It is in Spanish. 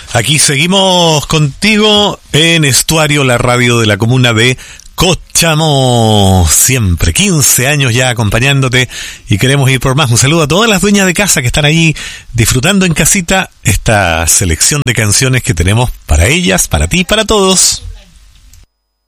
Aquí seguimos contigo en Estuario, la radio de la comuna de Cochamó. Siempre, 15 años ya acompañándote y queremos ir por más. Un saludo a todas las dueñas de casa que están ahí disfrutando en casita esta selección de canciones que tenemos para ellas, para ti, para todos.